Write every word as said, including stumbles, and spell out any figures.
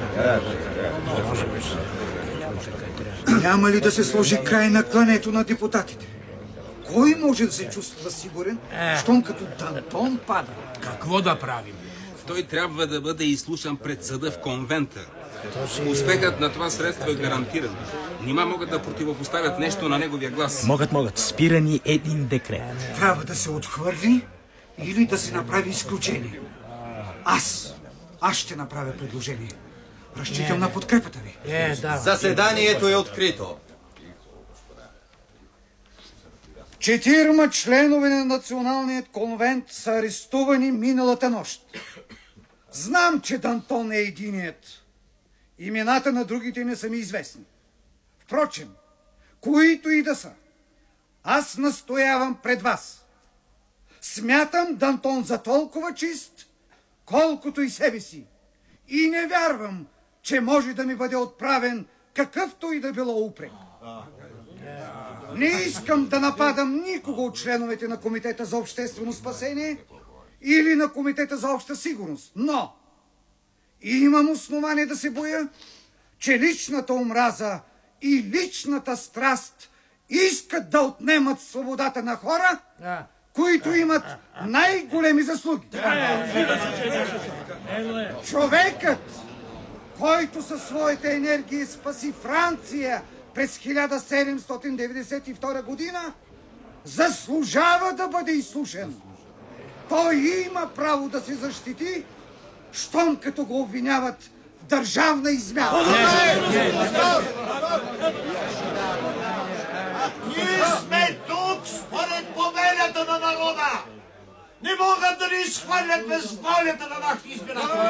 Няма ли да се сложи край на клането на депутатите? Кой може да се чувства сигурен, щом като Дантон пада? Какво да правим? Той трябва да бъде изслушан пред съда в конвента. Успехът на това средство е гарантиран. Нима могат да противопоставят нещо на неговия глас. Могат, могат. Спира ни един декрет. Трябва да се отхвърли или да се направи изключение. Аз, аз ще направя предложение. Разчитам на подкрепата ви. Е, да. Заседанието е открито. Четирима членове на Националният конвент са арестувани миналата нощ. Знам, че Дантон е единият. Имената на другите не са ми известни. Впрочем, които и да са, аз настоявам пред вас. Смятам Дантон за толкова чист, колкото и себе си. И не вярвам, че може да ми бъде отправен какъвто и да било упрек. Не искам да нападам никого от членовете на Комитета за обществено спасение или на Комитета за обща сигурност, но имам основание да се боя, че личната омраза и личната страст искат да отнемат свободата на хора, които имат най-големи заслуги. Човекът, който със своите енергии спаси Франция през хиляда седемстотин деветдесет и втора година, заслужава да бъде изслушан. Той има право да се защити, щом като го обвиняват в държавна измяна. Ние сме тук според повелята на народа. Не могат да ни изхвърлят без волята на нашите избиратели.